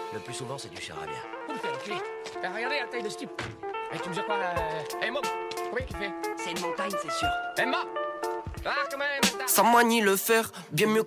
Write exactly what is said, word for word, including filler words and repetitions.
Le plus souvent, c'est du charabia. Où le fait, l'enculé? Eh, regardez la taille de ce type. Eh, tu me dis quoi, là? Eh, Mob, combien qu'il fait? C'est une montagne, c'est sûr. Emma! Ah, comment elle Ça manie le fer, bien mieux